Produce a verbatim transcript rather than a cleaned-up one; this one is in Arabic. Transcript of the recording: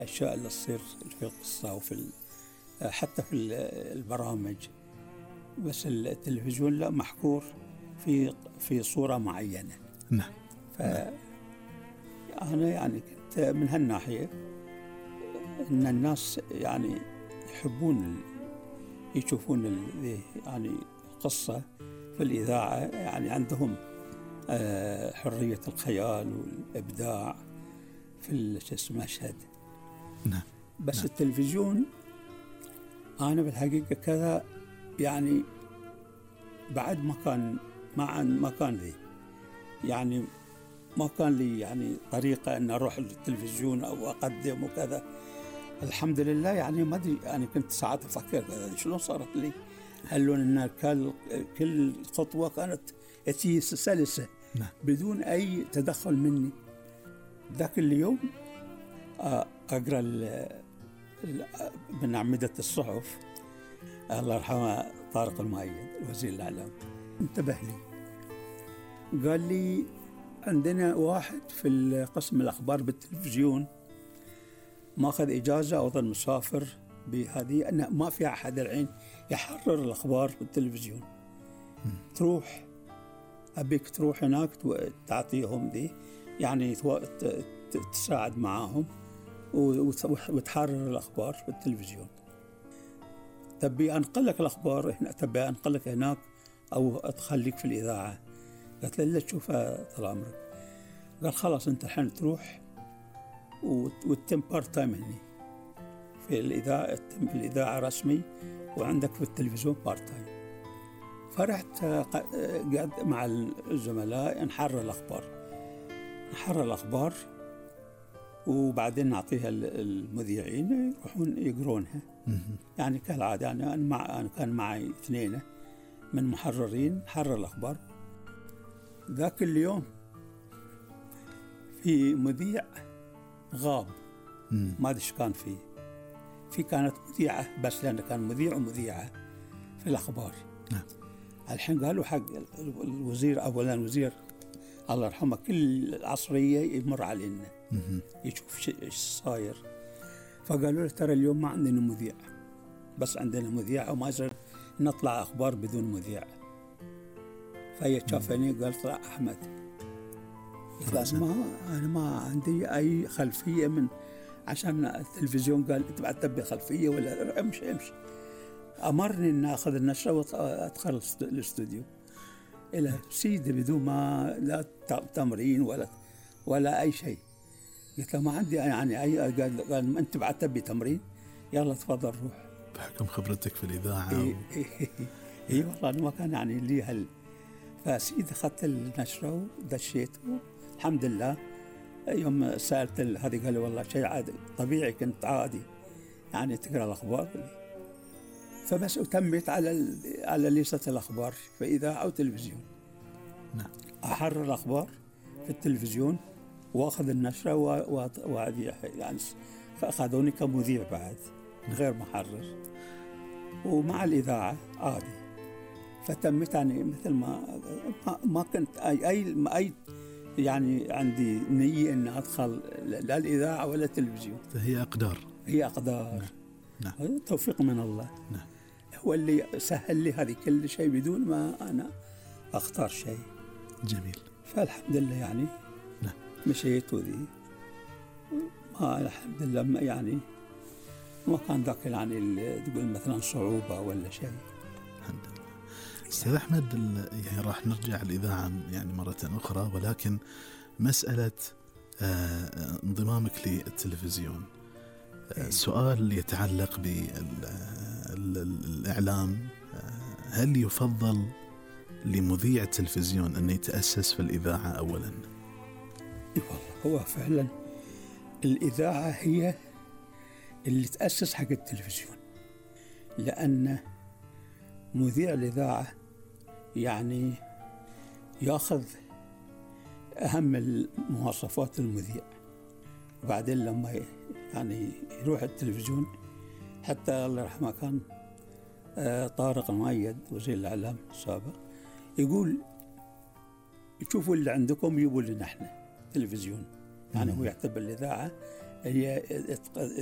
الأشياء اللي تصير في القصة وفي حتى في البرامج، بس التلفزيون لا، محكور في في صورة معينة. نعم. فأنا يعني كنت من هالناحية إن الناس يعني يحبون يشوفون يعني قصة في الإذاعة، يعني عندهم حرية الخيال والإبداع في المشهد. نعم. بس نعم. التلفزيون أنا بالحقيقة كذا يعني بعد ما كان ما ما كان لي يعني ما كان لي يعني طريقة أن أروح للتلفزيون أو أقدم وكذا. الحمد لله يعني ما أدري، يعني كنت ساعات أفكر شلون صارت لي، هل أن كل كل خطوة كانت تي سلسة بدون أي تدخل مني. ذاك اليوم أقرأ من أعمدة الصحف، الله يرحمه طارق المؤيد وزير الإعلام، انتبه لي قال لي عندنا واحد في قسم الأخبار بالتلفزيون ماخذ إجازة أو ظل مسافر بهذه، أنه ما في أحد العين يحرر الأخبار بالتلفزيون. تروح أبيك تروح هناك تعطيهم دي يعني تساعد معاهم وتحرر الأخبار بالتلفزيون. تبي أنقلك الأخبار هنا، تبي أنقلك هناك أو أتخليك في الإذاعة؟ قلت له لا، تشوفها طال عمرك. قال خلاص أنت الحين تروح وتتم بارت تايم هني في الإذاعة، تتم في الإذاعة رسمي وعندك في التلفزيون بارت تايم. فرحت قاعد مع الزملاء نحرر الأخبار نحرر الأخبار وبعدين نعطيها المذيعين يروحون يقرونها. يعني كالعادة يعني أنا, مع أنا كان معي اثنين من محررين حرر الأخبار. ذاك اليوم في مذيع غاب، ما أدري إيش كان فيه في كانت مذيعة بس، لأن كان مذيع ومذيعة في الأخبار. نعم. الحين قالوا حق الوزير، أولا الوزير الله يرحمه كل العصرية يمر علينا يشوف ايش صاير. فقالوا له ترى اليوم ما عندنا مذيع، بس عندنا مذيع وما يصير نطلع أخبار بدون مذيع. فهي شافني قالت لا أحمد، قلت ما أنا ما عندي أي خلفية من عشان التلفزيون قال أنت بعد تبي خلفية ولا امشي امشي. أمرني أن أخذ النشرة وأدخل الاستوديو إلى سيدة بدون ما لا تمرين ولا ولا أي شيء. قلت له ما عندي يعني أي. قال, قال أنت بعد تبي تمرين، يلا تفضل روح. بحكم خبرتك في الإذاعة. إي إيه إيه والله أنا ما كان يعني لي هل. فسيد أخذت النشرة ودشيت الحمد لله. يوم سألت هذه قال لي والله شيء عادي طبيعي، كنت عادي يعني تقرأ الأخبار. فبس أتمت على على ليسة الأخبار في إذاعة أو تلفزيون. نعم. أحرر الأخبار في التلفزيون وأخذ النشرة وأذيع، يعني فأخذوني كمذيع بعد غير محرر ومع الإذاعة عادي. فتمت يعني مثل ما ما كنت أي أي أي يعني عندي نية أن أدخل لا الإذاعة ولا التلفزيون. هي أقدار. هي أقدار. نعم. نعم. توفيق من الله. نعم. هو اللي سهل لي هذه كل شيء بدون ما أنا أختار شيء. جميل. فالحمد لله يعني. نعم. مشيت وذي ما الحمد لله يعني ما كان ذاك يعني اللي تقول مثلا صعوبة ولا شيء. الحمد لله. أستاذ أحمد، يعني راح نرجع الإذاعة يعني مرة أخرى، ولكن مسألة آه انضمامك للتلفزيون، آه سؤال يتعلق بالإعلام، آه هل يفضل لمذيع التلفزيون أن يتأسس في الإذاعة أولا؟ هو فعلا الإذاعة هي اللي تأسس حق التلفزيون، لأن مذيع الإذاعة يعني يأخذ أهم المواصفات المذيع، وبعدين لما يعني يروح التلفزيون، حتى الله يرحمه كان طارق المؤيد وزير الإعلام السابق يقول يشوفوا اللي عندكم يجيبوا لنا احنا تلفزيون. يعني هو يعتبر الإذاعة هي